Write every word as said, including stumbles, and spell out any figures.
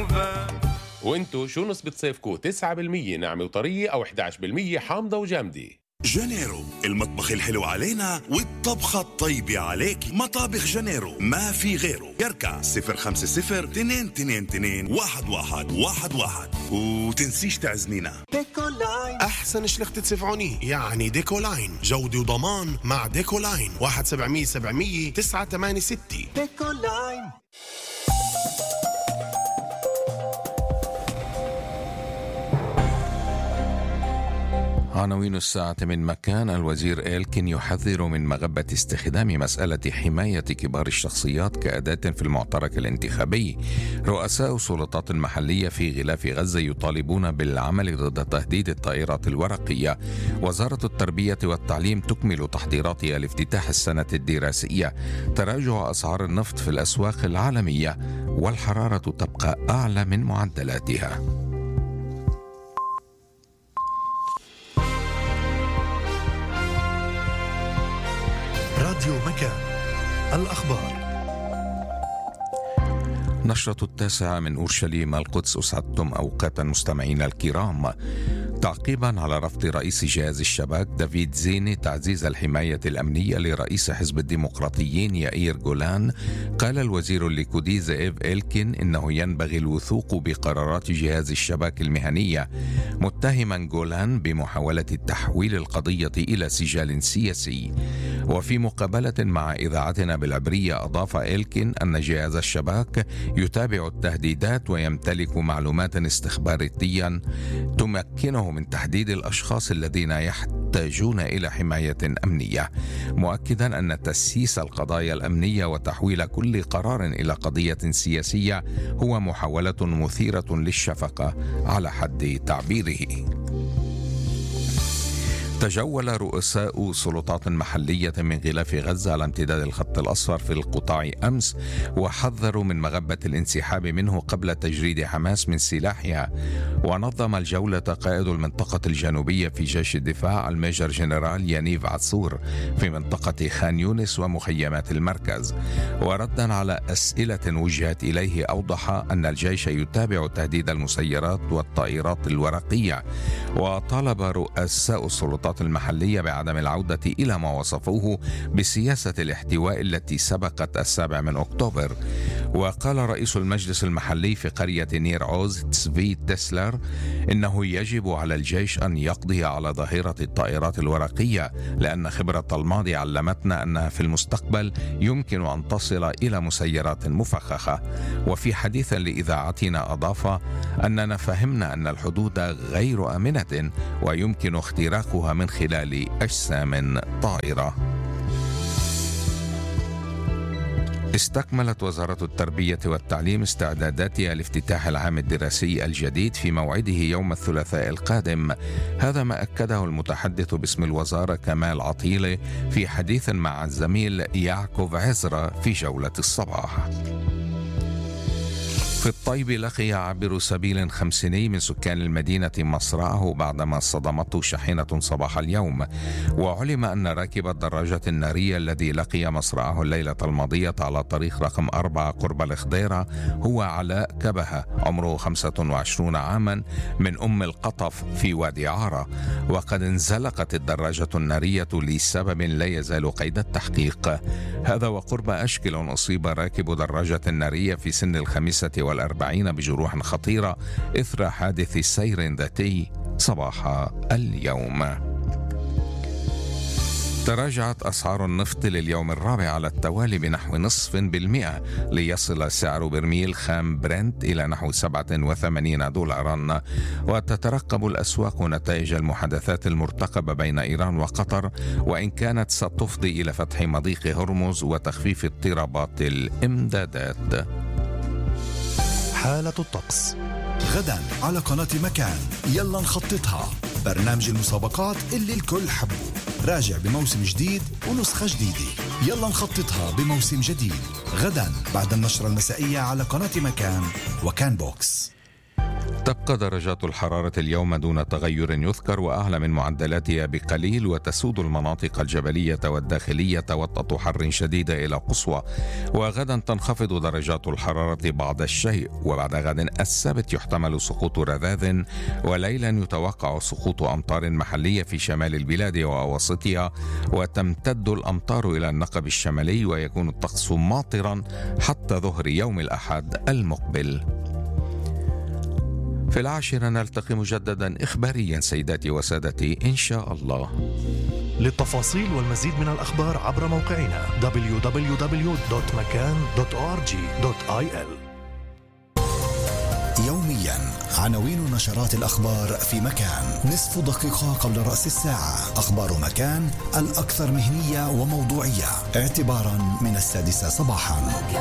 وانتو شو نسبة صيفكو؟ تسعة بالمية ناعمة وطرية أو إحدى عشر بالمية حامضة وجامدة؟ جانيرو، المطبخ الحلو علينا والطبخة الطيبة عليك. مطابخ جانيرو ما في غيره. يركع صفر خمسة صفر اثنين اثنين اثنين واحد واحد واحد واحد. وتنسيش تعزمينا. ديكولاين أحسن شلخت تسفعوني، يعني ديكولاين جودة وضمان مع ديكولاين. واحد سبعمية سبعمية تسعة ثمانية ستة. ديكولاين. عناوين الساعة من مكان. الوزير إلكين يحذر من مغبة استخدام مسألة حماية كبار الشخصيات كأداة في المعترك الانتخابي. رؤساء السلطات المحلية في غلاف غزة يطالبون بالعمل ضد تهديد الطائرات الورقية. وزارة التربية والتعليم تكمل تحضيراتها لافتتاح السنة الدراسية. تراجع أسعار النفط في الأسواق العالمية والحرارة تبقى أعلى من معدلاتها. راديو مكان، الأخبار. نشرة التاسعة من أورشليم القدس. أسعدتم أوقات المستمعين الكرام. تعقيبا على رفض رئيس جهاز الشباك دافيد زيني تعزيز الحماية الأمنية لرئيس حزب الديمقراطيين يائير جولان، قال الوزير الليكودي زئيف إلكين إنه ينبغي الوثوق بقرارات جهاز الشباك المهنية، متهما جولان بمحاولة تحويل القضية إلى سجال سياسي. وفي مقابلة مع إذاعتنا بالعبرية أضاف إلكين أن جهاز الشباك يتابع التهديدات ويمتلك معلومات استخباراتية تمكنه من تحديد الأشخاص الذين يحتاجون إلى حماية أمنية، مؤكدا أن تسييس القضايا الأمنية وتحويل كل قرار إلى قضية سياسية هو محاولة مثيرة للشفقة على حد تعبيره. تجول رؤساء سلطات محلية من غلاف غزة على امتداد الخط الأصفر في القطاع أمس، وحذروا من مغبة الانسحاب منه قبل تجريد حماس من سلاحها. ونظم الجولة قائد المنطقة الجنوبية في جيش الدفاع الميجر جنرال يانيف عصور في منطقة خان يونس ومخيمات المركز. وردا على أسئلة وجهت إليه أوضح أن الجيش يتابع تهديد المسيرات والطائرات الورقية، وطالب رؤساء السلطات المحلية بعدم العودة إلى ما وصفوه بسياسة الاحتواء التي سبقت السابع من أكتوبر. وقال رئيس المجلس المحلي في قرية نير عوز تسفي تسلر إنه يجب على الجيش أن يقضي على ظاهرة الطائرات الورقية، لأن خبرة الماضي علمتنا أنها في المستقبل يمكن أن تصل إلى مسيرات مفخخة. وفي حديث لإذاعتنا أضاف أننا فهمنا أن الحدود غير آمنة ويمكن اختراقها من خلال أجسام طائرة. استكملت وزارة التربية والتعليم استعداداتها لافتتاح العام الدراسي الجديد في موعده يوم الثلاثاء القادم. هذا ما أكده المتحدث باسم الوزارة كمال عطيلة في حديث مع الزميل يعقوب عزرا في جولة الصباح. في الطيب لقي عابر سبيل خمسيني من سكان المدينة مصرعه بعدما صدمته شاحنة صباح اليوم. وعلم أن راكب الدراجة النارية الذي لقي مصرعه الليلة الماضية على طريق رقم أربعة قرب الخضيرة هو علاء كبهة عمره خمسة وعشرين عاما من أم القطف في وادي عارة. وقد انزلقت الدراجة النارية لسبب لا يزال قيد التحقيق. هذا وقرب أشكل أصيب راكب دراجة النارية في سن الخامسة والأربعين بجروح خطيرة إثر حادث سير ذاتي صباح اليوم. تراجعت أسعار النفط لليوم الرابع على التوالي بنحو نصف بالمئة ليصل سعر برميل خام برنت إلى نحو سبعة وثمانين دولارا. وتترقب الأسواق نتائج المحادثات المرتقبة بين إيران وقطر، وإن كانت ستفضي إلى فتح مضيق هرمز وتخفيف اضطرابات الإمدادات. حالة الطقس غدا على قناة مكان. يلا نخططها، برنامج المسابقات اللي الكل حبه، راجع بموسم جديد ونسخة جديدة. يلا نخططها بموسم جديد غدا بعد النشرة المسائية على قناة مكان وكان بوكس. تبقى درجات الحرارة اليوم دون تغير يذكر وأعلى من معدلاتها بقليل، وتسود المناطق الجبلية والداخلية وطأة حر شديدة إلى قصوى. وغدا تنخفض درجات الحرارة بعض الشيء، وبعد غد السبت يحتمل سقوط رذاذ، وليلا يتوقع سقوط أمطار محلية في شمال البلاد وأواسطها، وتمتد الأمطار إلى النقب الشمالي، ويكون الطقس ماطرا حتى ظهر يوم الأحد المقبل. في العاشرة نلتقي مجددا إخباريا سيداتي وسادتي إن شاء الله. للتفاصيل والمزيد من الأخبار عبر موقعنا دبليو دبليو دبليو دوت مكان دوت أو آر جي دوت آي إل. يوميا عناوين نشرات الأخبار في مكان، نصف دقيقة قبل رأس الساعة. أخبار مكان الأكثر مهنية وموضوعية اعتبارا من السادسة صباحا.